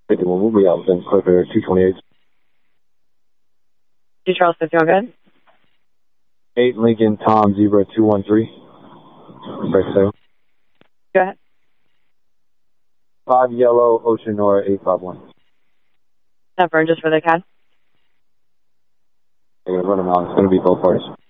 51, we'll be out within Clipper 228. 2 Charles 51, good. 8 Lincoln Tom Zebra 213. Break 7. Go ahead. 5 Yellow Ocean Nora 851. That burn just for the CAD. They're going to run them out. It's going to be both parties.